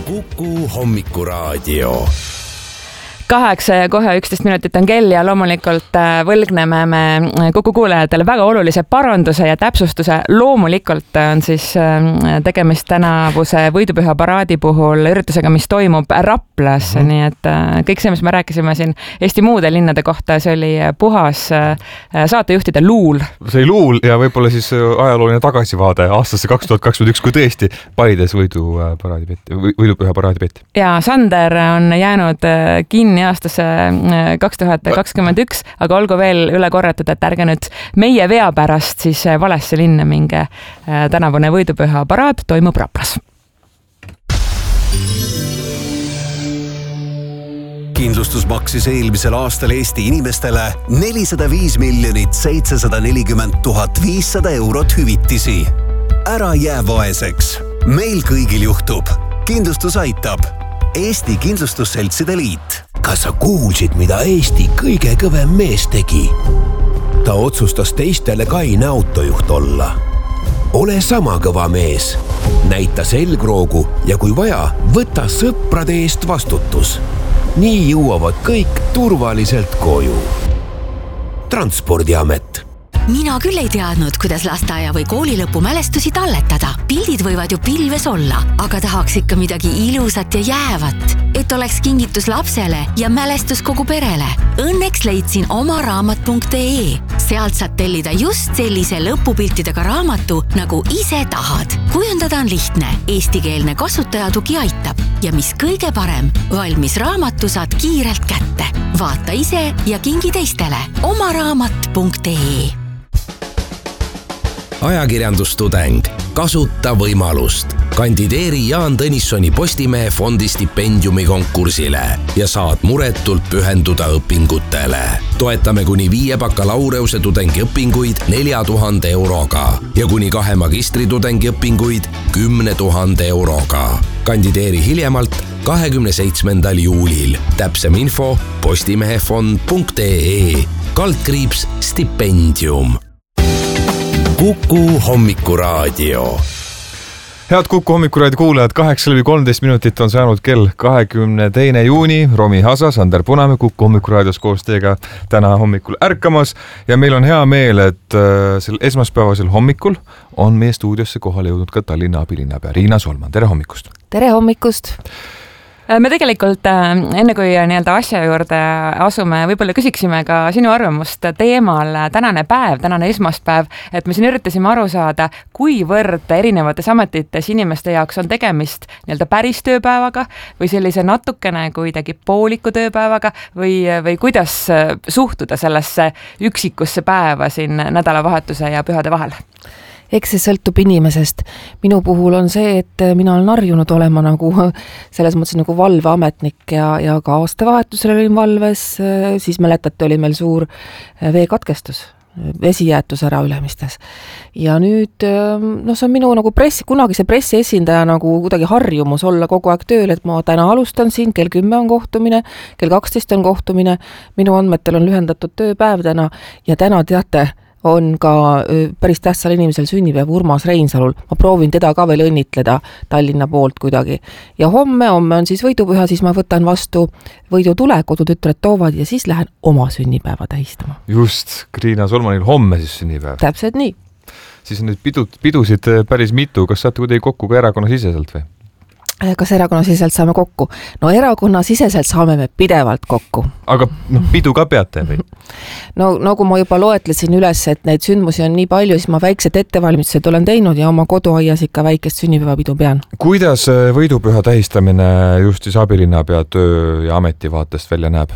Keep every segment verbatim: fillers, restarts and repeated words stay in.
Kuku Hommikuraadio. Kaheksa ja kohe üksteist minutit on kell ja loomulikult võlgneme me Kuku kuulajatele väga olulise paranduse ja täpsustuse. Loomulikult on siis tegemist tänavuse võidupüha paraadi puhul üritusega, mis toimub Raplas, mm-hmm. nii et kõik see, mis me rääkisime siin Eesti muude linnade kohta, see oli puhas saatejuhtide luul. See oli luul ja võib-olla siis ajalooline tagasivaade aastasse kaks tuhat kakskümmend üks, kui tõesti Paides võiduparaadi peeti, võidupüha paraadi peeti. Ja Sander on jäänud kinni aastasse kaks tuhat kakskümmend üks, aga olgu veel üle korratud, et ärge nüüd meie vea pärast siis valesse linna minge. Tänavune võidupüha paraad toimub Raplas. Kindlustus maksis eelmisel aastal Eesti inimestele nelisada viis miljonit seitsesada nelikümmend tuhat viissada eurot hüvitisi. Ära jää vaeseks. Meil kõigil juhtub. Kindlustus aitab. Eesti Kindlustusseltside Liit. Kas sa kuulsid, mida Eesti kõige kõvem mees tegi? Ta otsustas teistele kaine autojuht olla. Ole sama kõva mees. Näita selgroogu ja kui vaja, võta sõprade eest vastutus. Nii jõuavad kõik turvaliselt koju. Transpordiamet. Mina küll ei teadnud, kuidas lasteaia või kooli lõpu mälestusi talletada. Pildid võivad ju pilves olla, aga tahaks ikka midagi ilusat ja jäävat, et oleks kingitus lapsele ja mälestus kogu perele. Õnneks leidsin oma raamat punkt ee. Sealt saad tellida just sellise lõpupiltidega raamatu, nagu ise tahad. Kujundada on lihtne, eestikeelne kasutajatugi aitab ja mis kõige parem, valmis raamatu saad kiirelt kätte. Vaata ise ja kingi teistele. Oma raamat punkt ee. Ajakirjandustudeng. Kasuta võimalust. Kandideeri Jaan Tõnissoni Postimehe fondi stipendiumi konkursile ja saad muretult pühenduda õpingutele. Toetame kuni viie bakalaureuse tudengi õpinguid nelja tuhande euroga ja kuni kahe magistritudengi õpinguid kümne tuhande euroga. Kandideeri hiljemalt kahekümne seitsmendal juulil. Täpsem info postimehefond punkt ee. Kaldkriips stipendium. Kuku Hommikuraadio. Head Kuku Hommikuraadio kuulajad, kaheksa läbi kolmteist minutit on saanud kell kahekümne teine juuni. Romi Hasa, Sander Punamäe Kuku Hommikuraadios koos teiega täna hommikul ärkamas ja meil on hea meel, et sel esmaspäevasel hommikul on meie stuudiosse kohale jõudnud ka Tallinna abilinnapea Riina Solman. Tere hommikust! Tere hommikust! Me tegelikult enne kui nii-öelda asja juurde asume, võib-olla küsiksime ka sinu arvamust teemal tänane päev, tänane esmaspäev, et me siin üritasime aru saada, kuivõrd erinevates ametites inimeste jaoks on tegemist nii-öelda päris tööpäevaga või sellise natukene kuidagi pooliku tööpäevaga või, või kuidas suhtuda sellesse üksikusse päeva siin nädalavahetuse ja pühade vahel? Eks see sõltub inimesest. Minu puhul on see, et mina olen harjunud olema nagu selles mõttes nagu valveametnik ja, ja ka aastavahetusel olin valves, siis mäletate, oli meil suur veekatkestus, vesijäätus ära Ülemistes. Ja nüüd, no see on minu nagu pressi, kunagi see pressi esindaja nagu kuidagi harjumus olla kogu aeg tööl, et ma täna alustan siin, kell kümme on kohtumine, kell kaksteist on kohtumine, minu andmetel on lühendatud tööpäev täna ja täna teate, on ka päris tähtsal inimesel sünnipäev Urmas Reinsalul. Ma proovin teda ka veel õnnitleda Tallinna poolt kuidagi. Ja homme, homme on siis võidupüha, siis ma võtan vastu võidutule, kodutütred toovad ja siis lähen oma sünnipäeva tähistama. Just, Riina Solmanil homme siis sünnipäev. Täpselt nii. Siis on nüüd pidu, pidusid päris mitu. Kas saate kuidagi kokku ka erakonna siseselt või? Kas erakonna siseselt saame kokku? No erakonna siseselt saame me pidevalt kokku. Aga no, pidu ka peate või? No nagu ma juba loetlesin üles, et neid sündmusi on nii palju, siis ma väiksed ettevalmistused olen teinud ja oma koduaias ikka väikest sünnipäevapidu pean. Kuidas võidupüha tähistamine just siis abilinnapea töö ja ametivaatest välja näeb?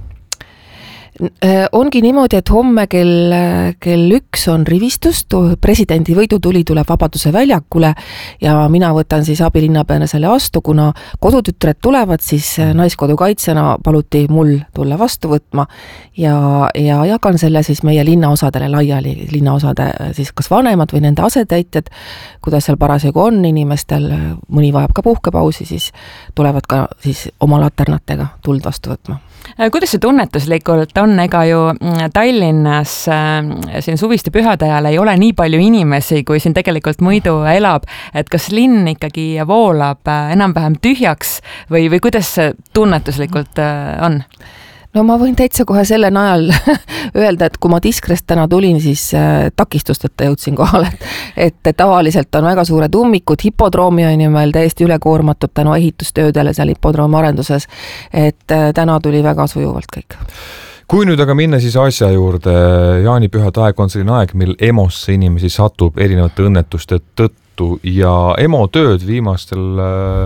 Ongi niimoodi, et homme kell, kell üks on rivistust, presidendi võidutuli tuleb Vabaduse väljakule ja mina võtan siis abilinnapeana selle vastu, kuna kodutütred tulevad, siis naiskodu kaitsjana paluti mul tulla vastu võtma ja, ja jagan selle siis meie linnaosadele laiali, linnaosade siis kas vanemad või nende asetäitjad, kuidas seal parasjagu on inimestel, mõni vajab ka puhkepausi, siis tulevad ka siis oma laternatega tuld vastu võtma. Kuidas see tunnetuslikult on, ega ju Tallinnas siin suviste pühade ajal ei ole nii palju inimesi, kui siin tegelikult muidu elab, et kas linn ikkagi voolab enam-vähem tühjaks või, või kuidas see tunnetuslikult on? No ma võin täitsa kohe selle najal öelda, et kui ma Tiskrest täna tulin, siis takistusteta jõudsin kohale, et, et tavaliselt on väga suured ummikud, hipodroomi on ju meil täiesti ülekoormatud tänu ehitustöödele seal hipodroomi arenduses, et täna tuli väga sujuvalt kõik. Kui nüüd aga minna siis asja juurde, jaanipühade aeg on selline aeg, mil emosse inimesi satub erinevate õnnetuste tõttu ja emo tööd viimastel,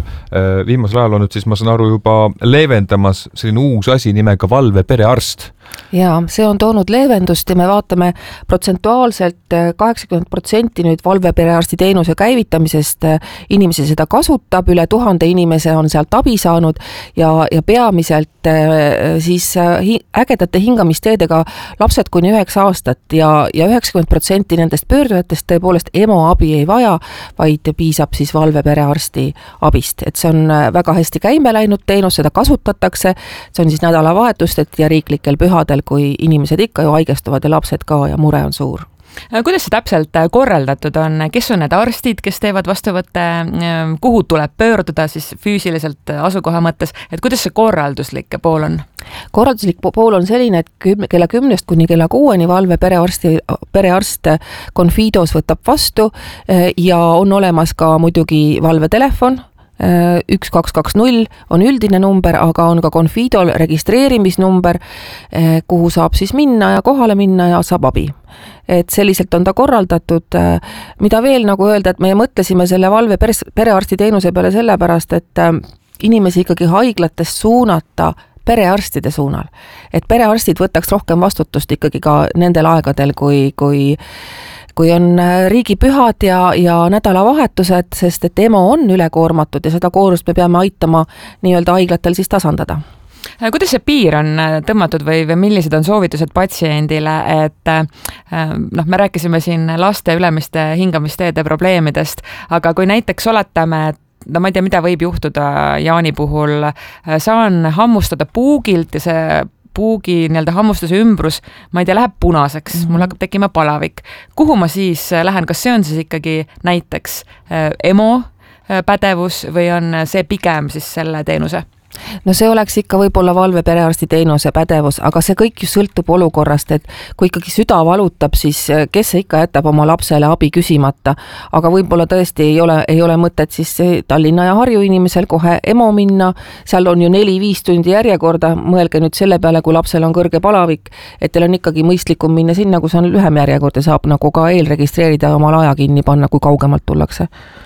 viimasel ajal on nüüd siis, ma saan aru, juba leevendamas selline uus asi nimega valveperearst. Ja see on toonud leevendust ja me vaatame protsentuaalselt kaheksakümmend protsenti nüüd valveperearsti teenuse käivitamisest inimesi seda kasutab, üle tuhande inimese on sealt abi saanud ja, ja peamiselt siis ägedate hingamisteedega lapsed kuni üheksa aastat ja, ja üheksakümmend protsenti nendest pöördujatest tõepoolest emo abi ei vaja, vaid piisab siis valveperearsti abist, et see on väga hästi käime läinud teenus, seda kasutatakse, see on siis nädalavahetust ja riiklikel pühadel, kui inimesed ikka ju haigestuvad ja lapsed ka ja mure on suur. Kuidas see täpselt korraldatud on? Kes on need arstid, kes teevad vastuvõtte, kuhu tuleb pöörduda siis füüsiliselt asukoha mõttes, et kuidas see korralduslik pool on? Korralduslik pool on selline, et küm, kella kümnest kuni kella kuueni valve perearsti, perearst Confidos võtab vastu ja on olemas ka muidugi valvetelefon, üks kaks kaks null on üldine number, aga on ka Confidol registreerimisnumber, kuhu saab siis minna ja kohale minna ja saab abi. Et selliselt on ta korraldatud, mida veel nagu öelda, et me mõtlesime selle valve perearsti teenuse peale sellepärast, et inimesi ikkagi haiglatest suunata perearstide suunal. Et perearstid võtaks rohkem vastutust ikkagi ka nendel aegadel, kui, kui kui on riigipühad ja, ja nädalavahetused, sest et emo on ülekoormatud ja seda koorust me peame aitama nii-öelda haiglatel siis tasandada. Kuidas see piir on tõmmatud või, või millised on soovitused patsiendile, et noh, me rääkisime siin laste ülemiste hingamisteede probleemidest, aga kui näiteks oletame, et no ma ei tea, mida võib juhtuda jaani puhul, saan hammustada puugilt ja see puugi nii-öelda hammustuse ümbrus, ma ei tea, läheb punaseks, mm-hmm. mul hakkab tekkima palavik. Kuhu ma siis lähen? Kas see on siis ikkagi näiteks emo pädevus või on see pigem siis selle teenuse? No see oleks ikka võib-olla valve perearsti teenuse pädevus, aga see kõik ju sõltub olukorrast, et kui ikkagi süda valutab, siis kes ikka jätab oma lapsele abi küsimata, aga võib-olla tõesti ei ole, ei ole mõtet siis Tallinna ja Harju inimesel kohe emo minna, seal on ju neli-viis tundi järjekorda, mõelge nüüd selle peale, kui lapsel on kõrge palavik, et teil on ikkagi mõistlikum minna sinna, kus on lühem järjekord ja saab nagu ka eelregistreerida ja omal aja kinni panna, kui kaugemalt tullakse.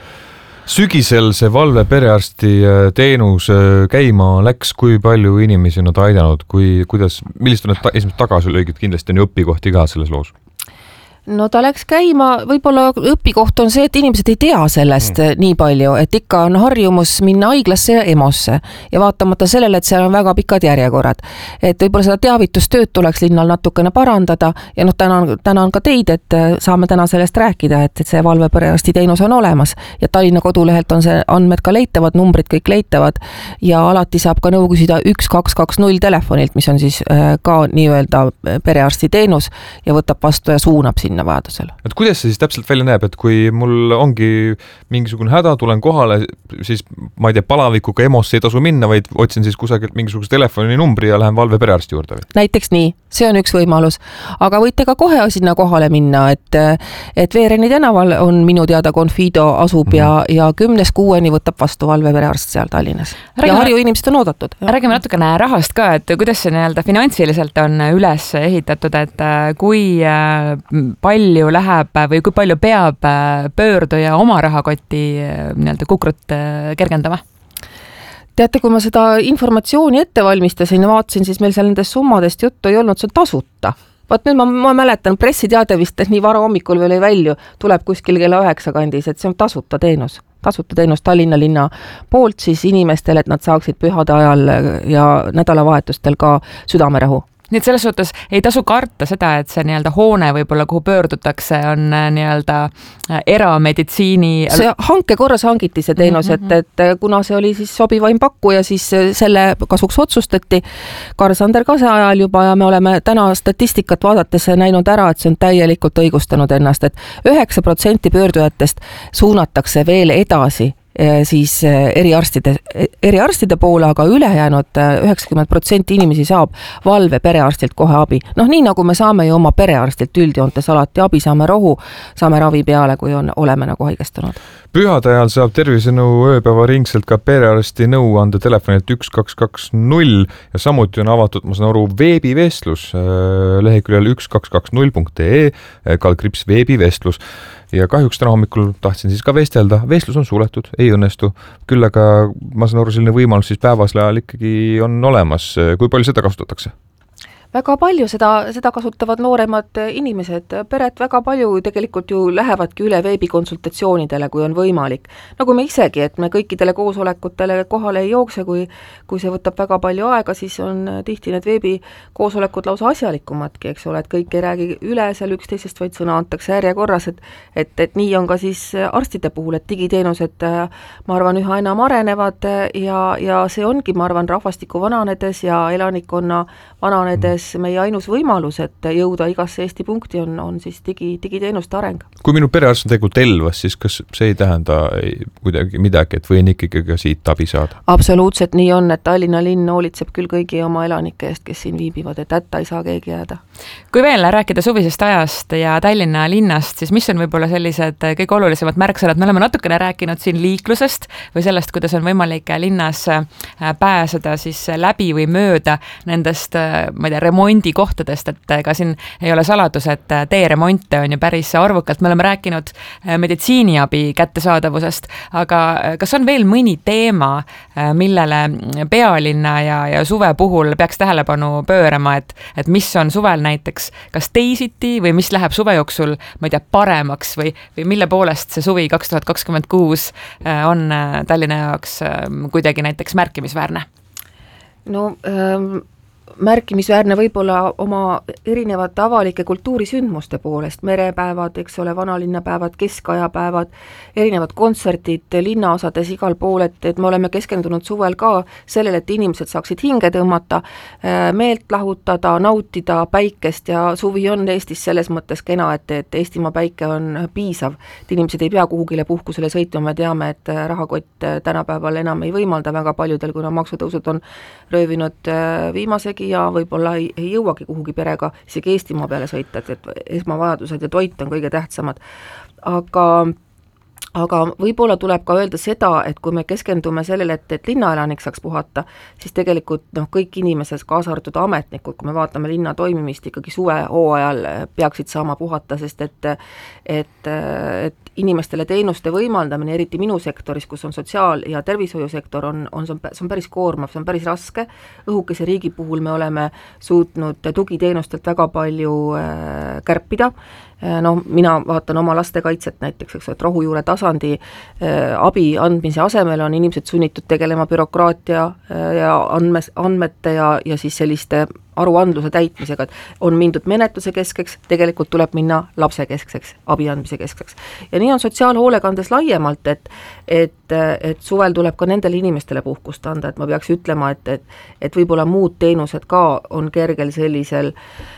Sügisel see valve perearsti teenus käima läks, kui palju inimesi on nad aidanud, kui, kuidas, millised on need ta, esimesed tagasilöögid, kindlasti on ju õpikohti ka selles loos? No ta läks käima, võib-olla õpikoht on see, et inimesed ei tea sellest mm. nii palju, et ikka on harjumus minna haiglasse ja emosse ja vaatamata sellele, et seal on väga pikad järjekorrad. Et võib-olla seda teavitustööd tuleks linnal natukene parandada ja noh, tänan, tänan ka teid, et saame täna sellest rääkida, et, et see valveperearsti teenus on olemas ja Tallinna kodulehelt on see andmed ka leitavad, numbrid kõik leitavad ja alati saab ka nõu küsida üks kaks kaks null telefonilt, mis on siis ka nii-öelda perearsti teenus ja võtab vastu ja suunab sinna vajadusel. Et kuidas see siis täpselt välja näeb, et kui mul ongi mingisugune häda, tulen kohale, siis ma ei tea, palavikuga emosse ei tasu minna, vaid otsin siis kusagilt mingisuguse telefoninumbri ja lähen valve perearsti juurde või? Näiteks nii, see on üks võimalus, aga võite ka kohe sinna kohale minna, et, et Veereni tänaval on minu teada Confido asub mm-hmm. ja, ja kümnest kuueni võtab vastu valve perearst seal Tallinnas. Räägime, ja Harju inimesed on oodatud. Räägime natukene rahast ka, et kuidas see nii-öelda finantsiliselt on üles ehitatud, et kui palju läheb või kui palju peab pöörduja oma rahakoti nii-öelda kukrut kergendama? Teate, kui ma seda informatsiooni ette valmistasin ja vaatasin, siis meil seal nendest summadest juttu ei olnud, see on tasuta. Vaat nüüd ma, ma mäletan, pressiteade vist nii vara hommikul veel ei välju, tuleb kuskil kella üheksa kandis, et see on tasuta teenus. Tasuta teenus Tallinna linna poolt siis inimestele, et nad saaksid pühade ajal ja nädalavahetustel ka südamerahu. nii et selles suhtes ei tasu karta seda, et see nii-öelda hoone võib-olla, kuhu pöördutakse, on nii-öelda erameditsiini. See hanke korras hangiti see teenus, mm-hmm. et, et kuna see oli siis sobivaim pakkuja, siis selle kasuks otsustati Kars-Ander Kase ajal juba ja me oleme täna statistikat vaadates näinud ära, et see on täielikult õigustanud ennast, et üheksa protsenti pöördujatest suunatakse veel edasi siis eriarstide, eriarstide poole, aga ülejäänud üheksakümmend protsenti inimesi saab valve perearstilt kohe abi. Noh, nii nagu me saame ju oma perearstilt üldjoontes alati abi, saame rohu, saame ravi peale, kui on, oleme nagu haigestunud. Pühade ajal saab tervisenõu ööpäeva ringselt ka perearsti nõu anda telefonilt üks kaks kaks null ja samuti on avatud, ma saan aru, veebivestlus leheküljel üks kaks kaks null punkt ee, kaldkriips veebivestlus. Ja kahjuks täna hommikul tahtsin siis ka vestelda, vestlus on suletud, ei õnnestu, küll aga ma saan aru, selline võimalus siis päevasel ajal ikkagi on olemas. Kui palju seda kasutatakse? Väga palju seda, seda kasutavad nooremad inimesed, peret väga palju tegelikult ju lähevadki üle veebikonsultatsioonidele, kui on võimalik. Nagu me isegi, et me kõikidele koosolekutele kohale ei jookse, kui, kui see võtab väga palju aega, siis on tihti need veebikoosolekud lausa asjalikumadki, eks ole, et kõik ei räägi üle seal üksteisest, vaid sõna antakse järjekorras, et, et, et nii on ka siis arstide puhul, et digiteenused, ma arvan, üha enam arenevad ja, ja see ongi, ma arvan, rahvastiku vananedes ja elanikkonna vananedes meie ainus võimalus, et jõuda igasse Eesti punkti on, on siis digi, digiteenuste areng. Kui minu perearst on tegelikult Elvas, siis kas see ei tähenda kuidagi midagi, et võin ikkagi ka siit abi saada? Absoluutselt nii on, et Tallinna linn hoolitseb küll kõigi oma elanike eest, kes siin viibivad, et hätta ei saa keegi jääda. Kui veel rääkida suvisest ajast ja Tallinna linnast, siis mis on võib-olla sellised kõige olulisemad märksõnad? Me oleme natukene rääkinud siin liiklusest või sellest, kuidas on võimalik linnas pääseda siis läbi või mööda nendest, ma ei tea, remondikohtadest, et ega siin ei ole saladus, et teeremonte on ju päris arvukalt. Me oleme rääkinud meditsiiniabi kättesaadavusest, aga kas on veel mõni teema, millele pealinna ja, ja suve puhul peaks tähelepanu pöörama, et, et mis on suvel näiteks kas teisiti või mis läheb suve jooksul, ma ei tea, paremaks või, või mille poolest see suvi kaks tuhat kakskümmend kuus on Tallinna jaoks kuidagi näiteks märkimisväärne? No ähm... märkimisväärne võib-olla oma erinevate avalike kultuurisündmuste poolest, merepäevad, eks ole, vanalinnapäevad, keskajapäevad, erinevad kontserdid linnaosades igal pool, et, et me oleme keskendunud suvel ka sellele, et inimesed saaksid hinge tõmmata, meelt lahutada, nautida päikest ja suvi on Eestis selles mõttes kena, et, et Eestimaa päike on piisav, et inimesed ei pea kuhugile puhkusele sõitma, me teame, et rahakott tänapäeval enam ei võimalda väga paljudel, kuna maksutõusud on röövinud viimasegi ja võib-olla ei, ei jõuagi kuhugi perega isegi Eestimaa peale sõita, et esmavajadused ja toit on kõige tähtsamad. Aga aga võib-olla tuleb ka öelda seda, et kui me keskendume sellele, et, et linnaelanik saaks puhata, siis tegelikult noh, kõik inimesed, kaasa arvatud ametnikud, kui me vaatame linna toimimist, ikkagi suve hooajal peaksid saama puhata, sest et, et, et inimestele teenuste võimaldamine, eriti minu sektoris, kus on sotsiaal- ja tervishoiusektor, on, on, see on päris koormav, see on päris raske. Õhukese riigi puhul me oleme suutnud tugiteenustelt väga palju äh, kärpida. No mina vaatan oma lastekaitset näiteks, eks, et rohujuure tasandi äh, abi andmise asemel on inimesed sunnitud tegelema bürokraatia äh, ja andmes, andmete ja, ja siis selliste aruandluse täitmisega, et on mindud menetluse keskeks, tegelikult tuleb minna lapse keskseks, abi andmise keskseks. Ja nii on sotsiaalhoolekandes laiemalt, et, et, et suvel tuleb ka nendele inimestele puhkust anda, et ma peaks ütlema, et, et, et võib-olla muud teenused ka on kergel sellisel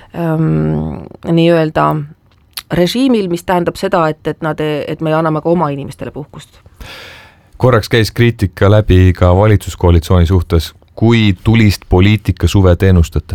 ähm, nii-öelda režiimil, mis tähendab seda, et, et, nad, et me anname ka oma inimestele puhkust. Korraks käis kriitika läbi ka valitsuskoalitsiooni suhtes, kui tulist poliitika suve teenustate?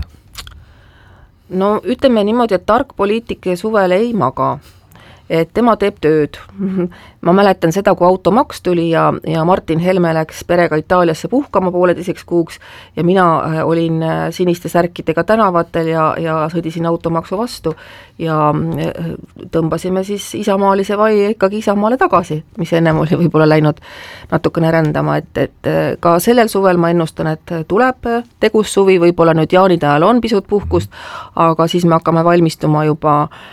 No ütleme niimoodi, et tark poliitika suvel ei maga, et tema teeb tööd. Ma mäletan seda, kui automaks tuli ja, ja Martin Helme läks perega Itaaliasse puhkama pooleteiseks kuuks ja mina olin siniste särkidega tänavatel ja, ja sõdisin automaksu vastu ja tõmbasime siis isamaalise vai ikkagi Isamaale tagasi, mis ennem oli võib-olla läinud natukene rändama, et, et ka sellel suvel ma ennustan, et tuleb tegus suvi, võib-olla nüüd jaanide ajal on pisut puhkust, aga siis me hakkame valmistuma juba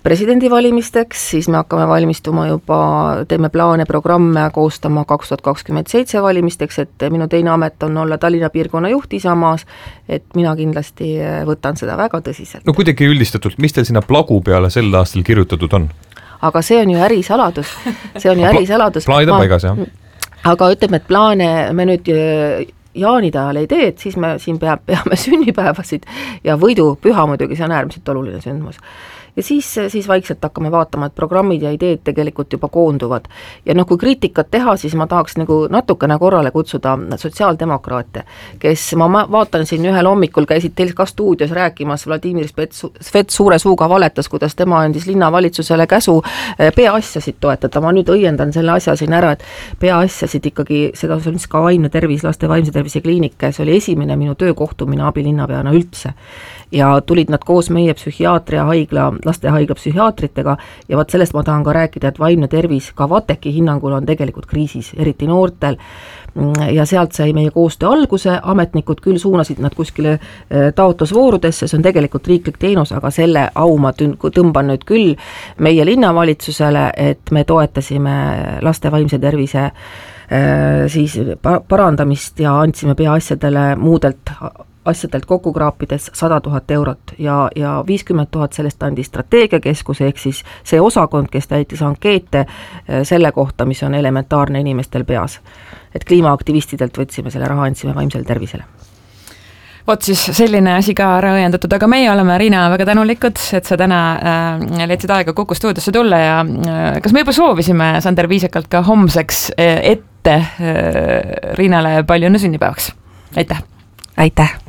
presidendivalimisteks, siis me hakkame valmistuma juba, teeme plaane, programme koostama kaks tuhat kakskümmend seitse valimisteks, et minu teine amet on olla Tallinna piirkonna juht Isamaas, et mina kindlasti võtan seda väga tõsiselt. No kuidagi üldistatult, mis teil sinna plagu peale sel aastal kirjutatud on? Aga see on ju ärisaladus, see on ju ärisaladus. Plaanid on paigas, jah? Aga ütleme, et plaane me nüüd jaanide ajal ei tee, et siis me siin peab, peame sünnipäevasid ja võidupüha muidugi, see on äärmiselt oluline sündmus. Ja siis, siis vaikselt hakkame vaatama, et programmid ja ideed tegelikult juba koonduvad. Ja noh, kui kriitikat teha, siis ma tahaks nagu natukene korrale kutsuda sotsiaaldemokraate, kes ma vaatan siin ühel hommikul käisid teil ka stuudios rääkimas, Vladimir Svet suure suuga valetas, kuidas tema andis linnavalitsusele käsu peaasjasid toetada. Ma nüüd õiendan selle asja siin ära, et peaasjasid ikkagi, seda on ka vaimne tervis, laste vaimse tervise kliinik, see oli esimene minu töökohtumine abilinnapeana üldse. Ja tulid nad koos meie psühhiaatria haigla, lastehaigla psühhiaatritega ja vaat sellest ma tahan ka rääkida, et vaimne tervis ka Vateki hinnangul on tegelikult kriisis, eriti noortel. Ja sealt sai meie koostöö alguse, ametnikud küll suunasid nad kuskile taotlusvoorudesse, see on tegelikult riiklik teenus, aga selle au ma tõmban nüüd küll meie linnavalitsusele, et me toetasime laste vaimse tervise siis parandamist ja andsime peaasjadele muudelt asjadelt kokku kraapides sada tuhat eurot ja, ja viiskümmend tuhat sellest andis strateegiakeskus, ehk siis see osakond, kes täitis ankeete selle kohta, mis on elementaarne inimestel peas. Et kliimaaktivistidelt võtsime selle raha, andsime vaimsele tervisele. Vot siis selline asi ka ära õiendatud, aga meie oleme, Riina, väga tänulikud, et sa täna äh, leidsid aega Kuku stuudiosse tulla ja äh, kas me juba soovisime Sander viisakalt ka homseks ette äh, Riinale palju õnne sünnipäevaks? Aitäh! Aitäh!